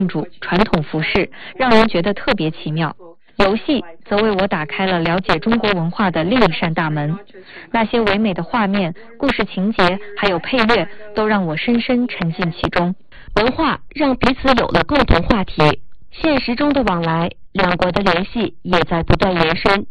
主传统服饰，让人觉得特别奇妙。游戏则为我打开了了解中国文化的另一扇大门，那些唯美的画面、故事情节，还有配乐，都让我深深沉浸其中。 文化让彼此有了共同话题，现实中的往来，两国的联系也在不断延伸。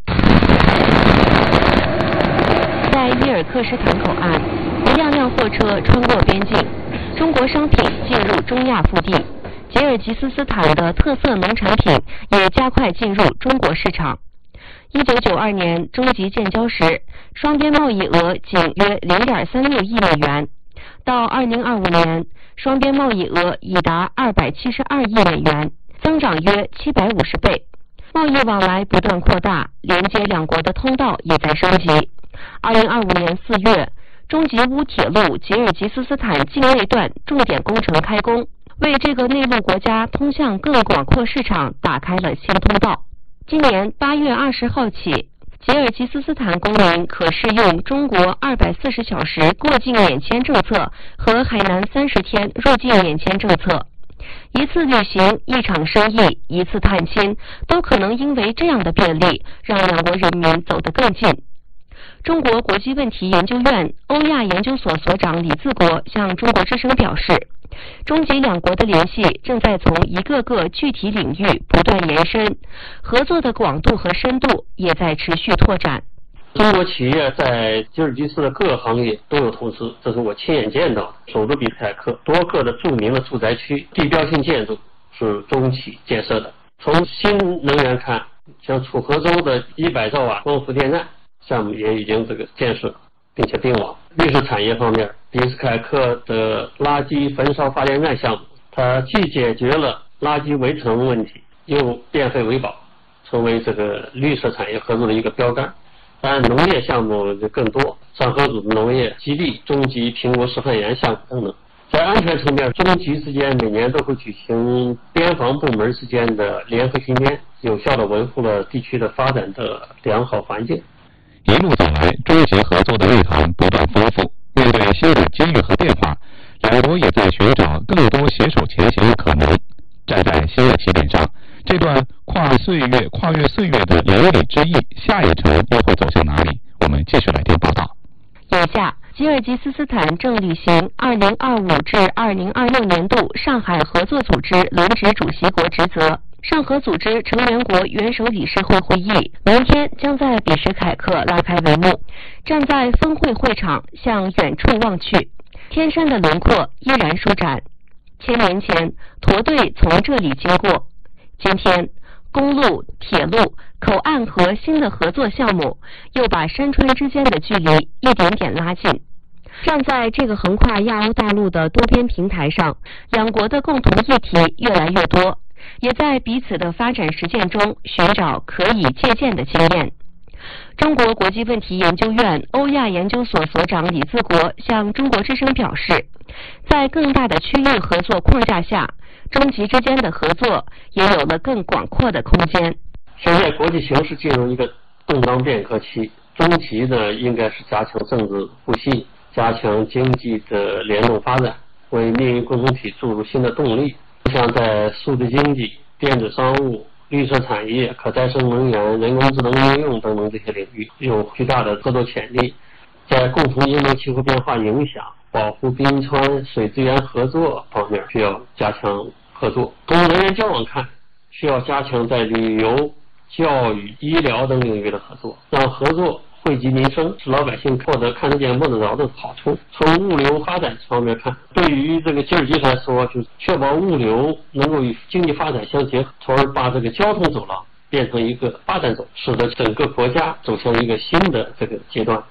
在伊尔克什坦口岸，一辆辆货车穿过边境，中国商品进入中亚腹地。吉尔吉斯斯坦的特色农产品也加快进入中国市场。1992年中吉建交时，双边贸易额仅约 0.36 亿美元，到2025年，双边贸易额已达272亿美元，增长约750倍。贸易往来不断扩大，连接两国的通道也在升级。2025年4月，中吉乌铁路吉尔吉斯斯坦境内段重点工程开工，为这个内陆国家通向更广阔市场打开了新通道。今年8月20号起，吉尔吉斯斯坦公民可适用中国240小时过境免签政策和海南30天入境免签政策。一次旅行、一场生意、一次探亲，都可能因为这样的便利，让两国人民走得更近。中国国际问题研究院欧亚研究所所长李自国向中国之声表示，中吉两国的联系正在从一个个具体领域不断延伸，合作的广度和深度也在持续拓展。 中国企业在吉尔吉斯的各个行业都有投资，这是我亲眼见到的。首都比斯凯克多个的著名的住宅区地标性建筑是中企建设的。从新能源看，像楚河州的100兆瓦光伏电站项目也已经建设并且并网。绿色产业方面，比斯凯克的垃圾焚烧发电站项目，它既解决了垃圾围城问题，又变废为宝，成为绿色产业合作的一个标杆。当然，农业项目就更多，上合组织农业基地、中吉苹果示范园项目等等。在安全层面，中吉之间每年都会举行边防部门之间的联合巡检，有效地维护了地区的发展的良好环境。 一路走来，中吉合作的内涵不断丰富。面对新的机遇和变化，两国也在寻找更多携手前行的可能。站在新的起点上，这段跨越岁月的邻里之役，下一程又会走向哪里？我们继续来听报道。 眼下，吉尔吉斯斯坦正履行2025至2026年度上海合作组织轮值主席国职责。上合组织成员国元首理事会会议明天将在比什凯克拉开帷幕。站在峰会会场，向远处望去，天山的轮廓依然舒展。1000年前，驼队从这里经过。今天，公路、铁路、口岸和新的合作项目又把山川之间的距离一点点拉近。站在这个横跨亚欧大陆的多边平台上，两国的共同议题越来越多，也在彼此的发展实践中寻找可以借鉴的经验。中国国际问题研究院欧亚研究所所长李自国向中国之声表示，在更大的区域合作框架下，中吉之间的合作也有了更广阔的空间。 现在国际形势进入一个动荡变革期，中吉呢应该是加强政治互信，加强经济的联动发展，为命运共同体注入新的动力。像在数字经济、电子商务、绿色产业、可再生能源、人工智能应用等等这些领域有巨大的合作潜力。在共同应对气候变化影响、保护冰川、水资源合作方面需要加强合作。从人员交往看，需要加强在旅游、教育、医疗等领域的合作，让合作惠及民生，使老百姓获得看得见摸得着的好处。从物流发展方面看，对于吉尔吉斯来说，就是确保物流能够与经济发展相结合，从而把交通走廊变成一个发展走，使得整个国家走向一个新的阶段。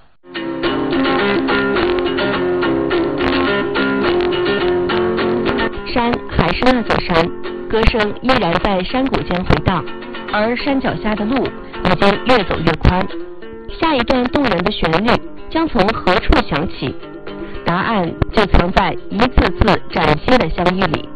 山还是那座山，歌声依然在山谷间回荡，而山脚下的路已经越走越宽。下一段动人的旋律将从何处响起？答案就藏在一次次崭新的相遇里。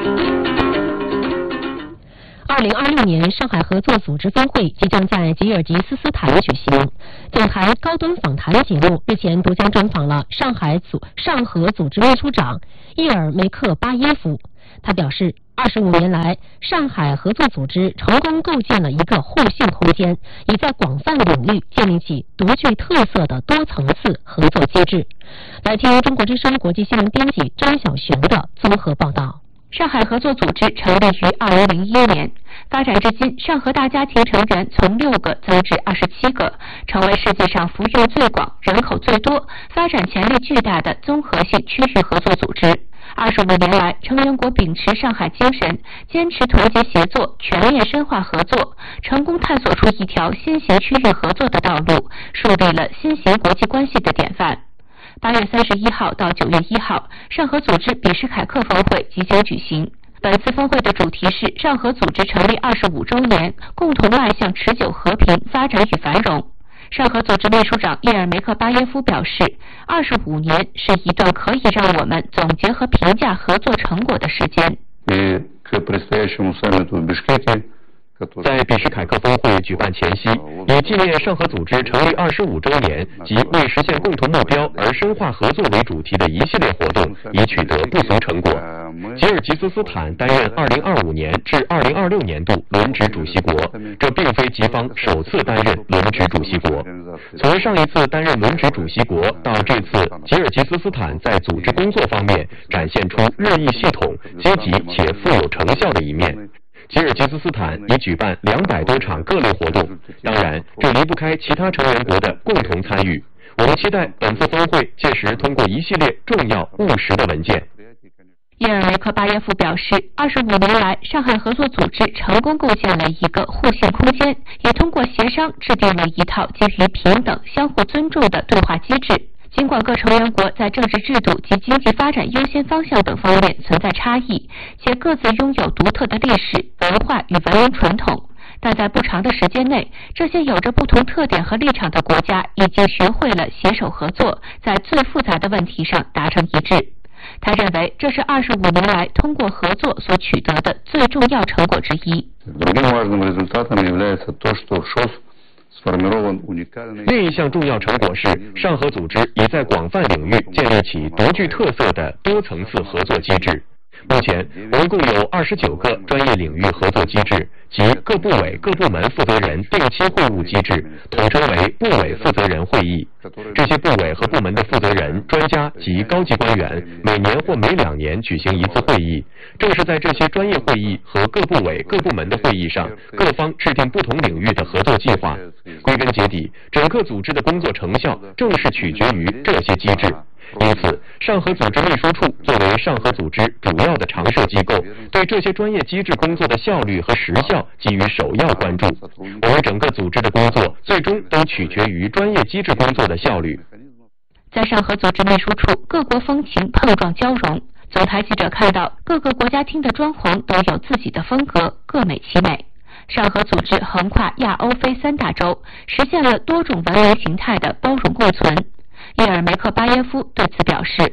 2026年上海合作组织峰会即将在吉尔吉斯斯坦举行。总台高端访谈节目日前独家专访了上合组织秘书长伊尔梅克巴耶夫。 他表示，25年来，上海合作组织成功构建了一个互信空间，已在广泛领域建立起独具特色的多层次合作机制。来听中国之声国际新闻编辑张晓璇的综合报道。 上海合作组织成立于2001年，发展至今，上合大家庭成员从6个增至27个，成为世界上服务最广、人口最多、发展潜力巨大的综合性区域合作组织。25年来，成员国秉持上海精神，坚持团结协作，全面深化合作，成功探索出一条新型区域合作的道路，树立了新型国际关系的典范。8月31号到9月1号，上合组织比什凯克峰会即将举行。本次峰会的主题是上合组织成立25周年，共同迈向持久和平、发展与繁荣。上合组织秘书长叶尔梅克巴耶夫表示，25年是一段可以让我们总结和评价合作成果的时间。 在比什凯克峰会举办前夕，以纪念上合组织成立25周年及为实现共同目标而深化合作为主题的一系列活动已取得不俗成果。吉尔吉斯斯坦担任2025年至2026年度轮值主席国，这并非吉方首次担任轮值主席国。从上一次担任轮值主席国到这次，吉尔吉斯斯坦在组织工作方面展现出日益系统、积极且富有成效的一面。吉尔吉斯斯坦已举办200多场各类活动，当然，这离不开其他成员国的共同参与。我们期待本次峰会届时通过一系列重要务实的文件。 叶尔梅克巴耶夫表示，25年来，上海合作组织成功构建了一个互信空间，也通过协商制定了一套基于平等、相互尊重的对话机制。尽管各成员国在政治制度及经济发展优先方向等方面存在差异，且各自拥有独特的历史、文化与文明传统，但在不长的时间内，这些有着不同特点和立场的国家已经学会了携手合作，在最复杂的问题上达成一致。他认为这是25年来通过合作所取得的最重要成果之一。 另一项重要成果是，上合组织已在广泛领域建立起独具特色的多层次合作机制。目前，我们共有29个专业领域合作机制，即各部委、各部门负责人定期会晤机制，统称为部委负责人会议。这些部委和部门的负责人、专家及高级官员每年或每2年举行一次会议。正是在这些专业会议和各部委、各部门的会议上，各方制定不同领域的合作计划。归根结底，整个组织的工作成效正是取决于这些机制。因此，上合组织秘书处作为上合组织主要的常设机构，对这些专业机制工作的效率和实效给予首要关注。我们整个组织的工作最终都取决于专业机制工作的效率。 在上合组织秘书处，各国风情碰撞交融。总台记者看到，各个国家厅的装潢都有自己的风格，各美其美。上合组织横跨亚欧非3大洲，实现了多种文明形态的包容共存。叶尔梅克巴耶夫对此表示，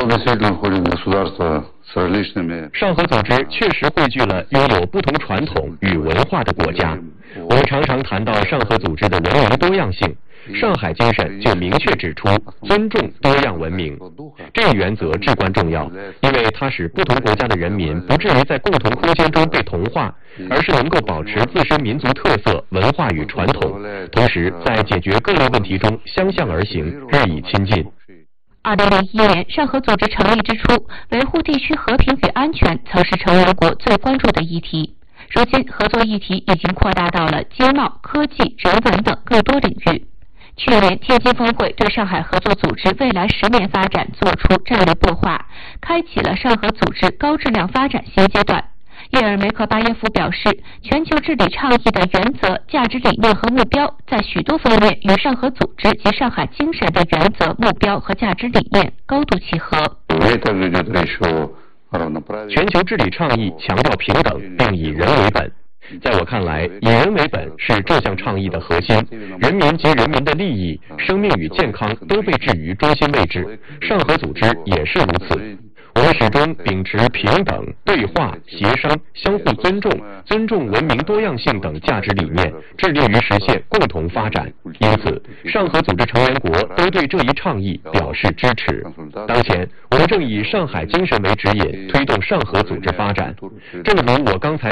上合组织确实汇聚了拥有不同传统与文化的国家。我们常常谈到上合组织的文明多样性，上海精神就明确指出尊重多样文明。这一原则至关重要，因为它使不同国家的人民不至于在共同空间中被同化，而是能够保持自身民族特色、文化与传统，同时在解决各类问题中相向而行，日益亲近。 2001年，上合组织成立之初，维护地区和平与安全曾是成员国最关注的议题。如今，合作议题已经扩大到了经贸、科技、人文等更多领域。去年天津峰会对上海合作组织未来10年发展作出战略擘画，开启了上合组织高质量发展新阶段。叶尔梅克巴耶夫表示，全球治理倡议的原则、价值理念和目标在许多方面与上合组织及上海精神的原则、目标和价值理念高度契合。 全球治理倡议强调平等，并以人为本。在我看来，以人为本是这项倡议的核心，人民及人民的利益、生命与健康都被置于中心位置，上合组织也是如此。 我们始终秉持平等、对话、协商、相互尊重、尊重文明多样性等价值理念，致力于实现共同发展。因此，上合组织成员国都对这一倡议表示支持。当前，我们正以上海精神为指引，推动上合组织发展。正如我刚才